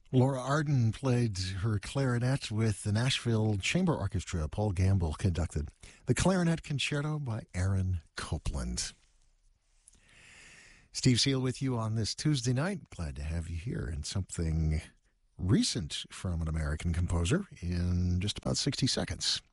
Laura Arden played her clarinet with the Nashville Chamber Orchestra. Paul Gamble conducted the Clarinet Concerto by Aaron Copland. Steve Seal with you on this Tuesday night. Glad to have you here. And something recent from an American composer in just about 60 seconds.